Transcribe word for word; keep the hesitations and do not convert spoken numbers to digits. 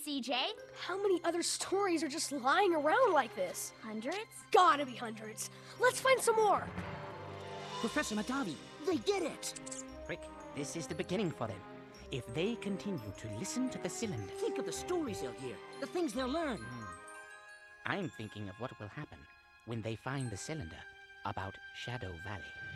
C J. How many other stories are just lying around like this? Hundreds? Gotta be hundreds. Let's find some more. Professor Mahdavi, they did it! Rick, this is the beginning for them. If they continue to listen to the cylinder... Think of the stories they'll hear, the things they'll learn. Hmm. I'm thinking of what will happen when they find the cylinder about Shadow Valley.